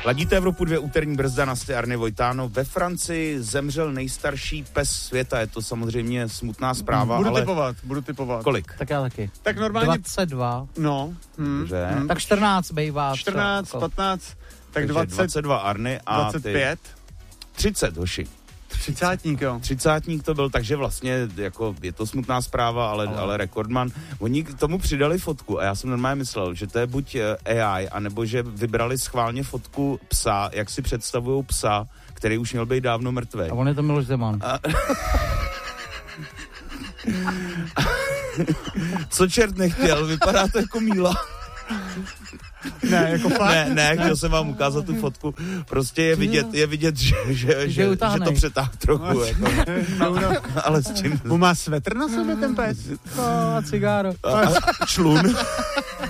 Ladíte Evropu 2, úterní brzda na Arny Vojtáno. Ve Francii zemřel nejstarší pes světa. Je to samozřejmě smutná zpráva, Budu typovat. Kolik? Tak já taky. Tak normálně... 22. No. Tak 14 bejvá. 14, 15, tak 22 Arny a 25. 30, hoši. 30, jo. 30 to byl, takže vlastně jako je to smutná zpráva, ale rekordman. Oni k tomu přidali fotku a já jsem normálně myslel, že to je buď AI, anebo že vybrali schválně fotku psa, jak si představujou psa, který už měl být dávno mrtvý. A on je to Miloš Zeman. Co čert nechtěl, vypadá to jako Míla. Ne, jako fakt? Ne, chtěl jsem vám ukázat tu fotku. Prostě je vidět, že to přetáhl trochu. Jako. Ale s čím? Má svetr na sobě ten pes? A cigáro. A člun.